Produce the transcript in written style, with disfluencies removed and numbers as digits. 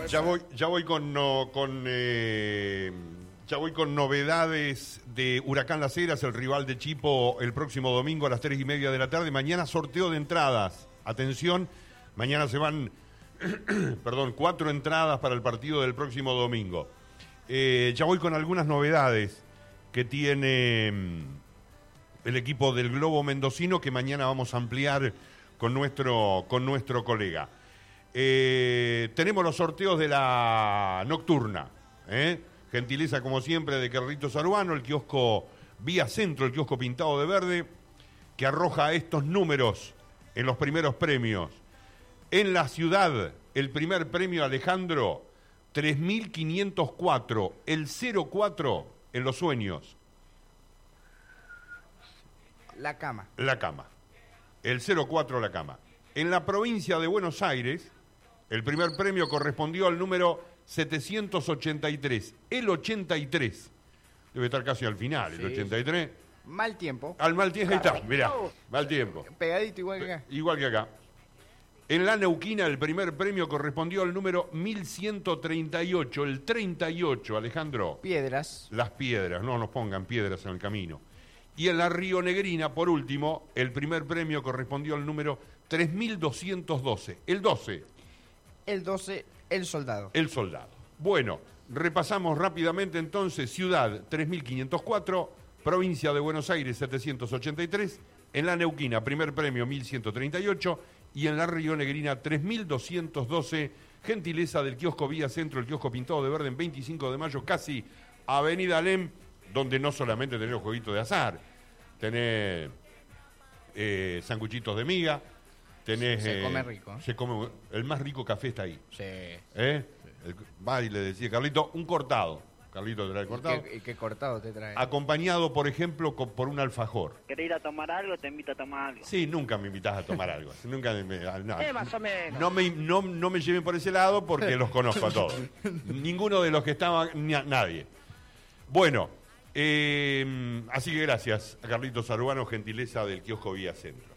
Ya voy con novedades de Huracán Las Heras, el rival de Chipo, el próximo domingo a las 3:30 de la tarde. Mañana sorteo de entradas. Atención, mañana se van 4 entradas para el partido del próximo domingo. Ya voy con algunas novedades que tiene el equipo del Globo Mendocino, que mañana vamos a ampliar con nuestro colega. Tenemos los sorteos de la nocturna, gentileza como siempre de Carlitos Aruano, el kiosco Vía Centro, el kiosco pintado de verde, que arroja estos números en los primeros premios. En la ciudad, el primer premio, Alejandro, 3.504, el 04 en los sueños. La cama. El 04 la cama. En la provincia de Buenos Aires, el primer premio correspondió al número 783. El 83. Debe estar casi al final, el 83. Mal tiempo. Al mal tiempo, ahí está, mirá, mal tiempo. Pegadito igual que acá. Igual que acá. En la Neuquina, el primer premio correspondió al número 1138, el 38, Alejandro. Piedras. Las piedras, no nos pongan piedras en el camino. Y en la Rionegrina, por último, el primer premio correspondió al número 3212, el 12. El 12, el soldado. El soldado. Bueno, repasamos rápidamente entonces. Ciudad, 3504, provincia de Buenos Aires, 783, en la Neuquina, primer premio, 1138, y en la Rionegrina, 3212, gentileza del kiosco Vía Centro, el kiosco pintado de verde en 25 de mayo, casi Avenida Alem, donde no solamente tenés jueguitos de azar, tenés sanguchitos de miga, tenés... Se come rico. Se come, el más rico café está ahí. Sí. Va y le decía, Carlito, un cortado. Carlito trae cortado. ¿Y qué cortado te trae? Acompañado, por ejemplo, por un alfajor. ¿Querés ir a tomar algo? Te invito a tomar algo. Sí, nunca me invitás a tomar algo. Nunca más o menos. No me lleven por ese lado porque los conozco a todos. Ninguno de los que estaban, nadie. Bueno, así que gracias a Carlitos Aruano, gentileza del kiosco Vía Centro.